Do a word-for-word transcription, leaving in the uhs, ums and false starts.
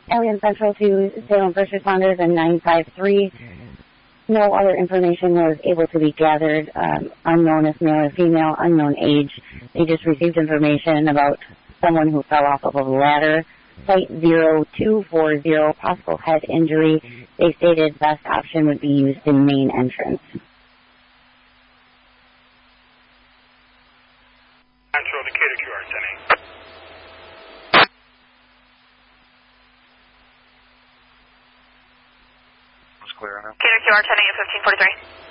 Alien Central to Salem First Responders and nine five three. No other information was able to be gathered. Um, unknown if male or female, unknown age. They just received information about someone who fell off of a ladder. Site zero two four zero, possible head injury. They stated best option would be used in main entrance. Central Decatur Q R ten A. Clear enough. Decatur Q R ten A at fifteen forty-three.